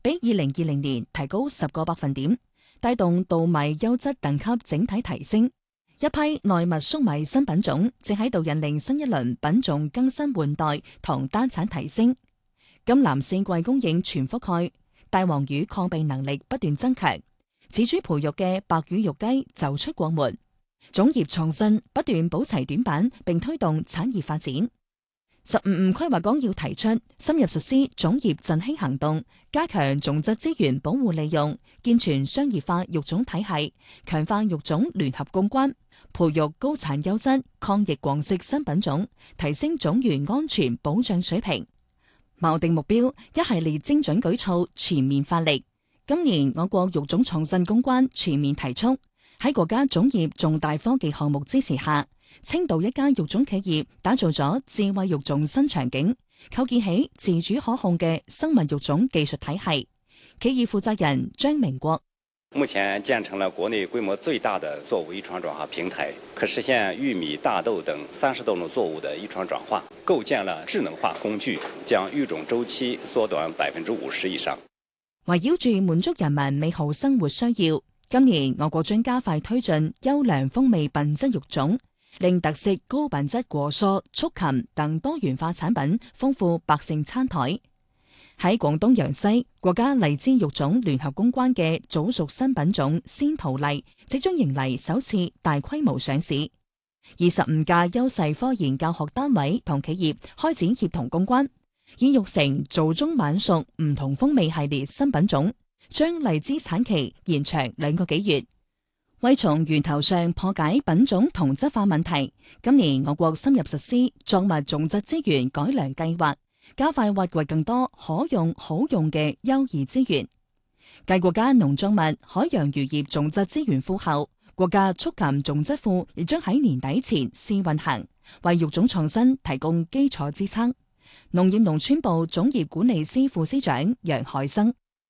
比2020年提高10個百分點，帶動稻米優質等級整體提升。一批內密粟米新品種正喺度引領新一輪品種更新換代同單產提升。甘藍四季供應全覆蓋，大黃魚抗病能力不斷增強，自主培育嘅白羽肉雞走出國門。種業創新不斷補齊短板，並推動產業發展。15規劃綱要提出深入實施種業振興行動，加強種質資源保護利用，健全商業化育種體系，強化育種聯合攻關，培育高產優質抗疫黃色新品種，提升種源安全保障水平。錨定目標，一系列精準舉措全面發力。今年我國育種創新攻關全面提速，喺國家種業重大科技項目支持下，青島一家育種企業打造咗智慧育種新場景，構建起自主可控嘅生物育種技術體系。企業負責人張明國： 目前建成了國內規模最大的作物遺傳轉化平台，可實現玉米、大豆等30多種作物的遺傳轉化，構建了智能化工具，將育種周期縮短50%以上。 圍繞住滿足人民美好生活需要，今年我國將加快推進優良風味品質育種，令特色高品質果蔬、畜禽等多元化產品豐富百姓餐台。喺廣東陽西，國家荔枝育種聯合攻關嘅早熟新品種仙桃荔即將迎嚟首次大規模上市。25家優勢科研教學單位同企業開展協同攻關，已育成早中晚熟唔同風味系列新品種，將荔枝產期延長2個幾月。為從源頭上破解品種同質化問題，今年我國深入實施作物種質資源改良計劃，加快挖掘更多可用好用嘅優異資源。繼國家農作物、海洋漁業種質資源庫後，國家畜禽種質庫亦將喺年底前試運行，為育種創新提供基礎支撐。農業農村部種業管理司副司長楊海生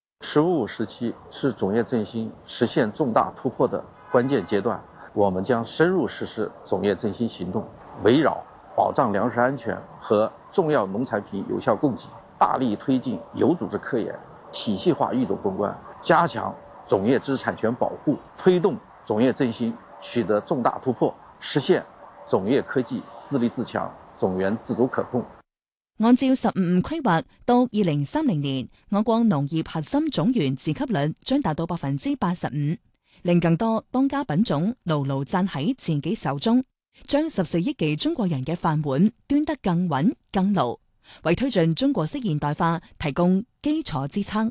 ：15時期是種業振興實現重大突破的關鍵階段，我們將深入實施種業振興行動，圍繞保障糧食安全和重要農產品有效供給，大力推進有組織科研、體系化育種攻關，加強種業知識產權保護，推動種業振興取得重大突破，實現種業科技自立自強、種源自主可控。 按照15規劃，到2030年，我國農業核心種源自給率將達到85%，令更多當家品種牢牢攢喺自己手中，將14億幾中國人嘅飯碗端得更穩更牢，為推進中國式現代化提供基礎支撐。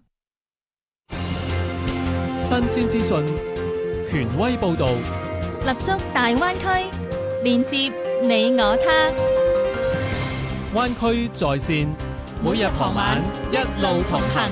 新鮮資訊，權威報導， 立足大灣區，連接你我他。 灣區在線，每日傍晚一路同行。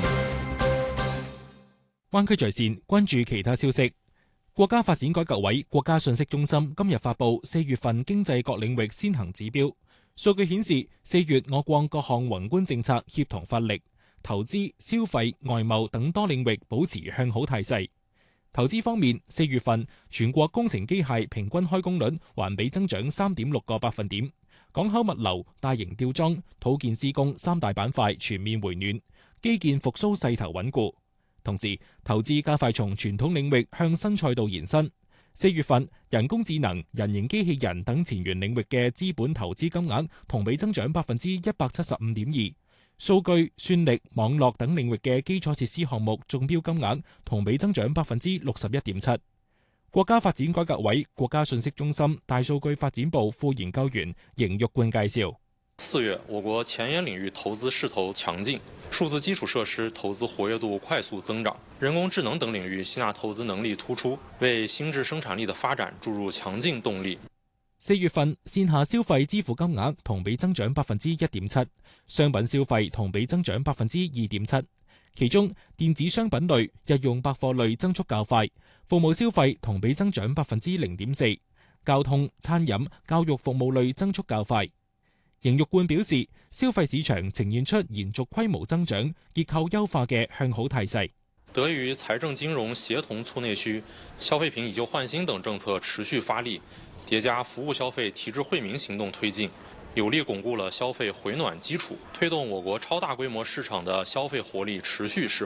灣區在線，關注其他消息。國家發展改革委、國家信息中心今日發布4月份經濟各領域先行指標。數據顯示，4月我國各項宏觀政策協同發力，投資、消費、外貿等多領域保持向好態勢。投資方面，4月份全國工程機械平均開工率環比增長3.6個百分點。港口物流、大型吊裝、土建施工3大板塊全面回暖，基建復甦勢頭穩固。同時，投資加快從傳統領域向新賽道延伸。4月份，人工智能、人形機器人等前沿領域嘅資本投資金額同比增長175.2%，數據、算力、網絡等領域嘅基礎設施項目中標金額同比增長61.7%。國家發展改革委、國家信息中心大數據發展部副研究員邢玉冠介紹 ：4月，我國前沿領域投資勢頭強勁，數字基礎設施投資活躍度快速增長，人工智能等領域吸納投資能力突出，為新質生產力的發展注入強勁動力。 4月份線下消費支付金額同比增長1.7%，商品消費同比增長2.7%。其中，電子商品類、日用百貨類增速較快，服務消費同比增長0.4%，交通、餐飲、教育服務類增速較快。邢玉冠表示，消費市場呈現出延續規模增長、結構優化嘅向好態勢。 得益於財政金融協同促內需、消費品以舊換新等政策持續發力，疊加服務消費提質惠民行動推進，有力鞏固了消費回暖基礎，推動我國超大規模市場的消費活力持續釋